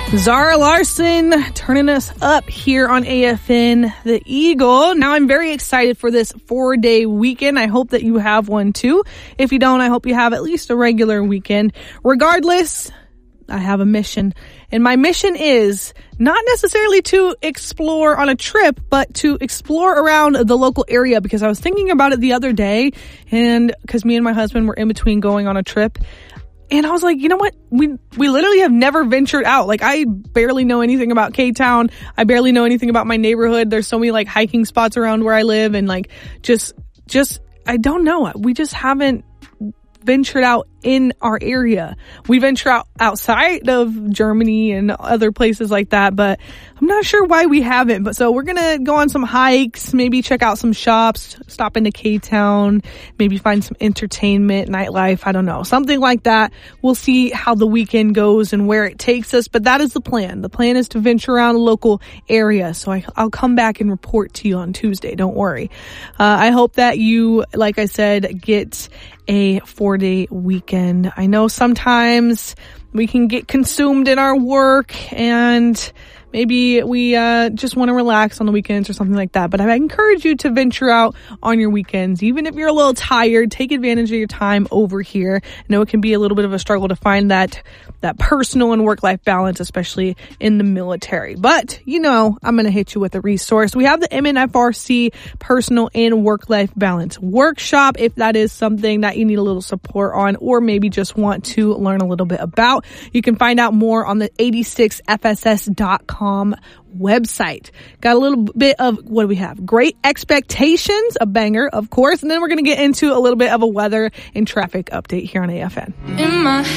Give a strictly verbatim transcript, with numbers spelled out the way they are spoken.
Zara Larsson turning us up here on A F N The Eagle. Now I'm very excited for this four-day weekend. I hope that you have one too. If you don't, I hope you have at least a regular weekend. Regardless, I have a mission. And my mission is not necessarily to explore on a trip, but to explore around the local area, because I was thinking about it the other day, and because me and my husband were in between going on a trip. And I was like, you know what? We we literally have never ventured out. Like, I barely know anything about K-Town. I barely know anything about my neighborhood. There's so many like hiking spots around where I live, and like just just I don't know. We just haven't ventured out in our area. We venture out outside of Germany and other places like that, but I'm not sure why we haven't. But so we're gonna go on some hikes, maybe check out some shops, stop into K-Town, maybe find some entertainment, nightlife, I don't know, something like that. We'll see how the weekend goes and where it takes us, but that is the plan. The plan is to venture around a local area. So I, I'll come back and report to you on Tuesday. Don't worry. Uh, I hope that you, like I said, get a four-day weekend. I know sometimes we can get consumed in our work, and maybe we uh, just want to relax on the weekends or something like that. But I encourage you to venture out on your weekends. Even if you're a little tired, take advantage of your time over here. I know it can be a little bit of a struggle to find that that personal and work-life balance, especially in the military. But, you know, I'm going to hit you with a resource. We have the M N F R C Personal and Work-Life Balance Workshop, if that is something that you need a little support on, or maybe just want to learn a little bit about. You can find out more on the eighty-six F S S dot com website. Got a little bit of, what do we have? Great Expectations, a banger, of course. And then we're going to get into a little bit of a weather and traffic update here on A F N. In my